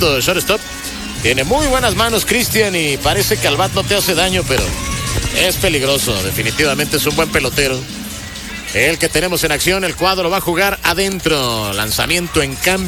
jugando shortstop. Tiene muy buenas manos Cristian y parece que al bat no te hace daño, pero es peligroso. Definitivamente es un buen pelotero. El que tenemos en acción, el cuadro va a jugar adentro. Lanzamiento en cambio.